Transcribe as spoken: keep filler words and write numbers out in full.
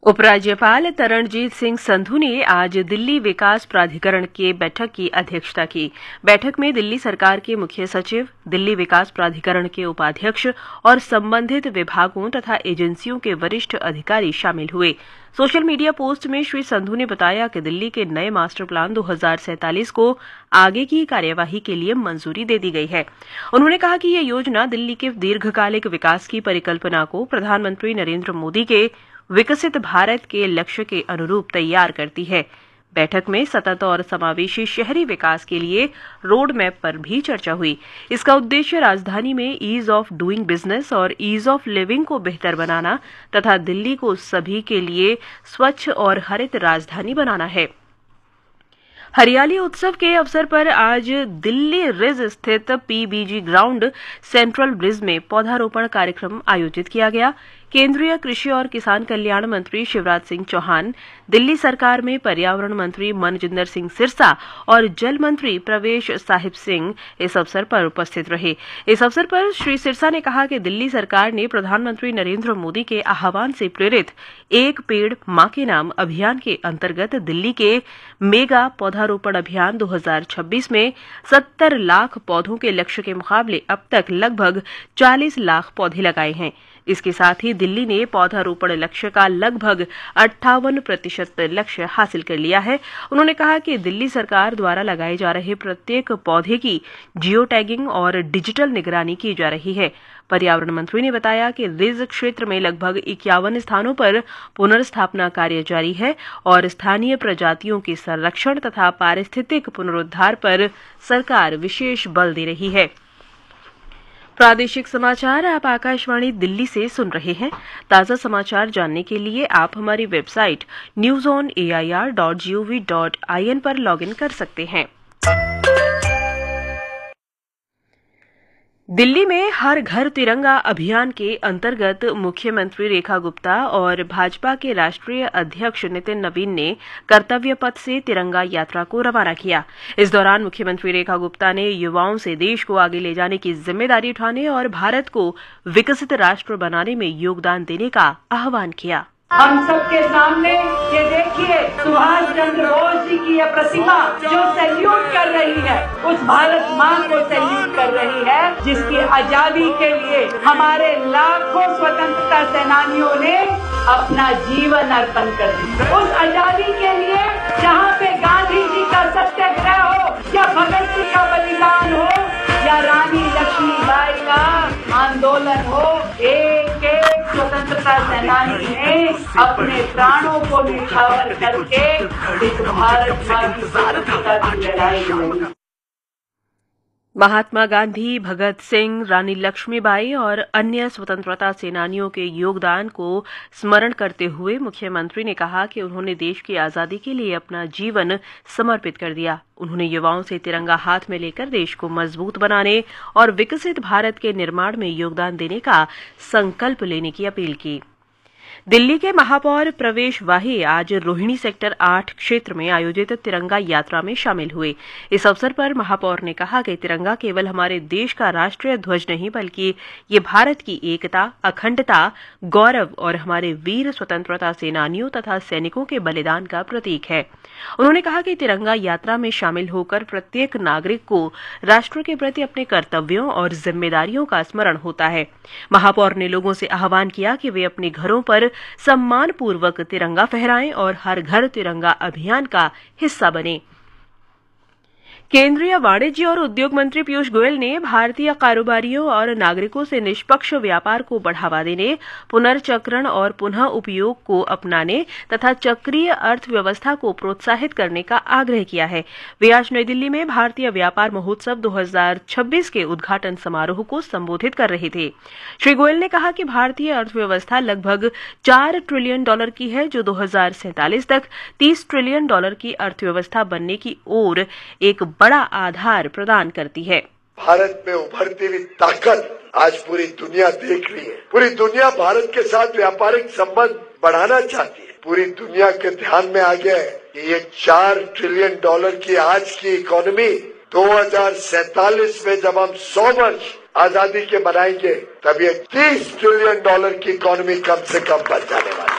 उपराज्यपाल तरणजीत सिंह संधू ने आज दिल्ली विकास प्राधिकरण के बैठक की अध्यक्षता की। बैठक में दिल्ली सरकार के मुख्य सचिव, दिल्ली विकास प्राधिकरण के उपाध्यक्ष और संबंधित विभागों तथा एजेंसियों के वरिष्ठ अधिकारी शामिल हुए। सोशल मीडिया पोस्ट में श्री संधू ने बताया कि दिल्ली के नए मास्टर प्लान दो हज़ार सैंतालीस को आगे की कार्यवाही के लिए मंजूरी दे दी गई है। उन्होंने कहा कि यह योजना दिल्ली के दीर्घकालिक विकास की परिकल्पना को प्रधानमंत्री नरेंद्र मोदी के विकसित भारत के लक्ष्य के अनुरूप तैयार करती है। बैठक में सतत और समावेशी शहरी विकास के लिए रोड मैप पर भी चर्चा हुई। इसका उद्देश्य राजधानी में ईज ऑफ डूइंग बिजनेस और ईज ऑफ लिविंग को बेहतर बनाना तथा दिल्ली को सभी के लिए स्वच्छ और हरित राजधानी बनाना है। हरियाली उत्सव के अवसर पर आज दिल्ली रिज स्थित पीबीजी ग्राउंड सेंट्रल ब्रिज में पौधारोपण कार्यक्रम आयोजित किया गया। केंद्रीय कृषि और किसान कल्याण मंत्री शिवराज सिंह चौहान, दिल्ली सरकार में पर्यावरण मंत्री मनजिंदर सिंह सिरसा और जल मंत्री प्रवेश साहिब सिंह इस अवसर पर उपस्थित रहे। इस अवसर पर श्री सिरसा ने कहा कि दिल्ली सरकार ने प्रधानमंत्री नरेंद्र मोदी के आह्वान से प्रेरित एक पेड़ मां के नाम अभियान के अंतर्गत दिल्ली के मेगा पौधारोपण अभियान दो हज़ार छब्बीस में सत्तर लाख पौधों के लक्ष्य के मुकाबले अब तक लगभग चालीस लाख पौधे लगाए हैं। इसके साथ ही दिल्ली ने पौधारोपण लक्ष्य का लगभग अट्ठावन प्रतिशत लक्ष्य हासिल कर लिया है। उन्होंने कहा कि दिल्ली सरकार द्वारा लगाए जा रहे प्रत्येक पौधे की जियो टैगिंग और डिजिटल निगरानी की जा रही है। पर्यावरण मंत्री ने बताया कि रिज क्षेत्र में लगभग इक्यावन स्थानों पर पुनर्स्थापना कार्य जारी है और स्थानीय प्रजातियों के संरक्षण तथा पारिस्थितिक पुनरुद्धार पर सरकार विशेष बल दे रही है। प्रादेशिक समाचार आप आकाशवाणी दिल्ली से सुन रहे हैं। ताज़ा समाचार जानने के लिए आप हमारी website news on A I R dot G O V dot I N पर लॉगिन कर सकते हैं। दिल्ली में हर घर तिरंगा अभियान के अंतर्गत मुख्यमंत्री रेखा गुप्ता और भाजपा के राष्ट्रीय अध्यक्ष नितिन नवीन ने कर्तव्य पथ से तिरंगा यात्रा को रवाना किया। इस दौरान मुख्यमंत्री रेखा गुप्ता ने युवाओं से देश को आगे ले जाने की जिम्मेदारी उठाने और भारत को विकसित राष्ट्र बनाने में योगदान देने का आह्वान किया। हम सबके सामने ये देखिए सुभाष चंद्र बोस जी की यह प्रतिमा जो सैल्यूट कर रही है, उस भारत माँ को सैल्यूट कर रही है जिसकी आजादी के लिए हमारे लाखों स्वतंत्रता सेनानियों ने अपना जीवन अर्पण कर दिया। उस आजादी के लिए जहाँ पे गांधी जी का सत्याग्रह हो या भगत सिंह का बलिदान हो या रानी लक्ष्मीबाई का आंदोलन हो, एक एक स्वतंत्रता सेनानी ने अपने प्राणों को न्यौछावर करके इस भारत माँ की स्वतंत्रता की लड़ाई लड़ी। महात्मा गांधी, भगत सिंह, रानी लक्ष्मीबाई और अन्य स्वतंत्रता सेनानियों के योगदान को स्मरण करते हुए मुख्यमंत्री ने कहा कि उन्होंने देश की आजादी के लिए अपना जीवन समर्पित कर दिया। उन्होंने युवाओं से तिरंगा हाथ में लेकर देश को मजबूत बनाने और विकसित भारत के निर्माण में योगदान देने का संकल्प लेने की अपील की। दिल्ली के महापौर प्रवेश वाही आज रोहिणी सेक्टर आठ क्षेत्र में आयोजित तिरंगा यात्रा में शामिल हुए। इस अवसर पर महापौर ने कहा कि तिरंगा केवल हमारे देश का राष्ट्रीय ध्वज नहीं बल्कि ये भारत की एकता, अखंडता, गौरव और हमारे वीर स्वतंत्रता सेनानियों तथा सैनिकों के बलिदान का प्रतीक है। उन्होंने कहा कि तिरंगा यात्रा में शामिल होकर प्रत्येक नागरिक को राष्ट्र के प्रति अपने कर्तव्यों और जिम्मेदारियों का स्मरण होता है। महापौर ने लोगों से आह्वान किया कि वे अपने घरों पर सम्मानपूर्वक तिरंगा फहराएं और हर घर तिरंगा अभियान का हिस्सा बने। केंद्रीय वाणिज्य और उद्योग मंत्री पीयूष गोयल ने भारतीय कारोबारियों और नागरिकों से निष्पक्ष व्यापार को बढ़ावा देने, पुनर्चक्रण और पुनः उपयोग को अपनाने तथा चक्रीय अर्थव्यवस्था को प्रोत्साहित करने का आग्रह किया है। वे आज नई दिल्ली में भारतीय व्यापार महोत्सव दो हज़ार छब्बीस के उद्घाटन समारोह को संबोधित कर रहे थे। श्री गोयल ने कहा कि भारतीय अर्थव्यवस्था लगभग चार ट्रिलियन डॉलर की है, जो दो हज़ार सैंतालीस तक तीस ट्रिलियन डॉलर की अर्थव्यवस्था बनने की ओर एक बड़ा आधार प्रदान करती है। भारत में उभरती हुई ताकत आज पूरी दुनिया देख रही है। पूरी दुनिया भारत के साथ व्यापारिक संबंध बढ़ाना चाहती है। पूरी दुनिया के ध्यान में आ गया है कि ये चार ट्रिलियन डॉलर की आज की इकोनॉमी दो हज़ार सैंतालीस में जब हम सौ वर्ष आजादी के बनाएंगे तब ये तीस ट्रिलियन डॉलर की इकोनॉमी कम से कम बन जाने वाली है।